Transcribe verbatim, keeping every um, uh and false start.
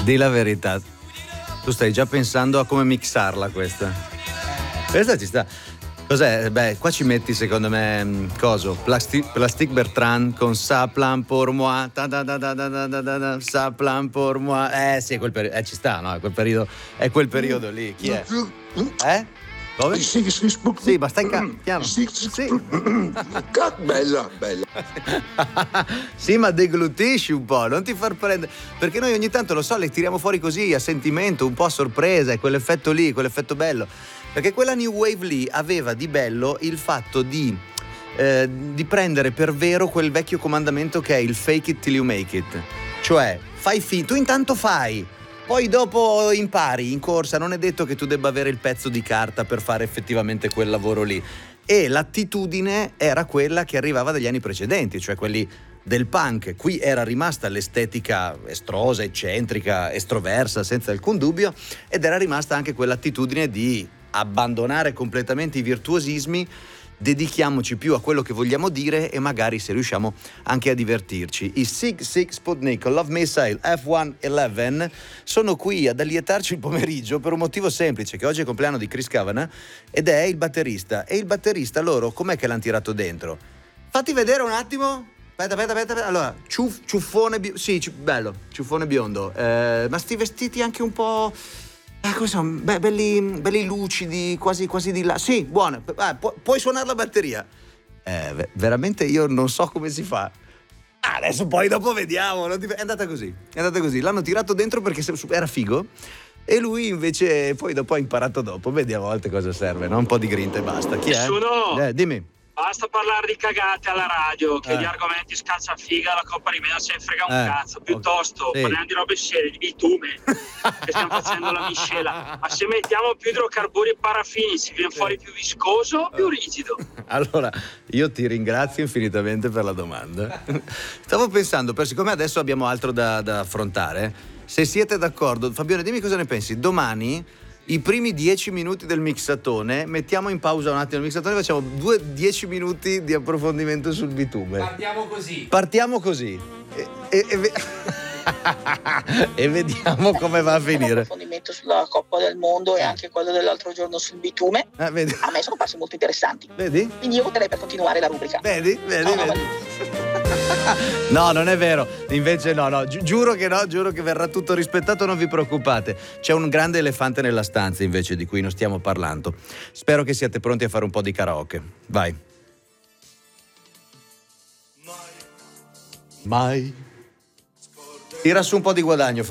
Di la verità. Tu stai già pensando a come mixarla questa. Questa ci sta. Cos'è? Beh, qua ci metti secondo me coso? Plastic, Plastic Bertrand con Ça plan pour moi. Ta da da da da da da da da, Ça plan pour moi. Eh sì, quel periodo. Eh ci sta, no? È quel periodo, è quel periodo lì. Chi è? Eh? Dove? Sì, basta in ca- piano. Sì. Bella, bella. Sì, ma deglutisci un po', non ti far prendere. Perché noi ogni tanto, lo so, le tiriamo fuori così a sentimento, un po' a sorpresa, è quell'effetto lì, quell'effetto bello. Perché quella new wave lì aveva di bello il fatto di, eh, di prendere per vero quel vecchio comandamento che è il fake it till you make it. Cioè, fai finta, tu intanto fai. Poi dopo impari in corsa, non è detto che tu debba avere il pezzo di carta per fare effettivamente quel lavoro lì. E l'attitudine era quella che arrivava dagli anni precedenti, cioè quelli del punk. Qui era rimasta l'estetica estrosa, eccentrica, estroversa, senza alcun dubbio, ed era rimasta anche quell'attitudine di abbandonare completamente i virtuosismi, dedichiamoci più a quello che vogliamo dire e magari se riusciamo anche a divertirci. I Sig Sig Sputnik Love Missile F centoundici sono qui ad allietarci il pomeriggio per un motivo semplice, che oggi è il compleanno di Chris Kavanagh ed è il batterista. E il batterista loro com'è che l'hanno tirato dentro? Fatti vedere un attimo. Aspetta, aspetta, aspetta, aspetta. Allora, ciuff, ciuffone biondo. Sì, ci, bello, ciuffone biondo. Eh, ma sti vestiti anche un po'... Eh, come sono? Beh, belli, belli lucidi, quasi, quasi di là. Sì, buono. Eh, pu- puoi suonare la batteria. Eh, veramente io non so come si fa. Ah, adesso poi dopo vediamo. Non ti... È andata così. È andata così. L'hanno tirato dentro perché era figo. E lui invece poi dopo ha imparato dopo. Vedi a volte cosa serve, no? Un po' di grinta e basta. Chi è? Nessuno. Eh, dimmi. Basta parlare di cagate alla radio, che Eh. gli argomenti scalzafiga, la Coppa di Mena se ne frega un Eh. cazzo. Piuttosto Sì. parliamo di robe serie, di bitume, che stiamo facendo la miscela. Ma se mettiamo più idrocarburi e paraffini si viene fuori più viscoso o più rigido? Allora, io ti ringrazio infinitamente per la domanda. Stavo pensando, per siccome adesso abbiamo altro da, da affrontare, se siete d'accordo, Fabione, dimmi cosa ne pensi. Domani i primi dieci minuti del mixatone, mettiamo in pausa un attimo il mixatone e facciamo due dieci minuti di approfondimento sul bitume. Partiamo così. Partiamo così. E, e, e, ve- e vediamo come va a finire. Approfondimento sulla Coppa del Mondo e anche quello dell'altro giorno sul bitume. Eh, vedi? A me sono passi molto interessanti. Vedi? Quindi io voterei per continuare la rubrica. Vedi? Vedi? No, no, Vedi? No, non è vero. Invece no, no, gi- giuro che no, giuro che verrà tutto rispettato, non vi preoccupate. C'è un grande elefante nella stanza invece di cui non stiamo parlando. Spero che siate pronti a fare un po' di karaoke. Vai. Mai. Tira su un po' di guadagno.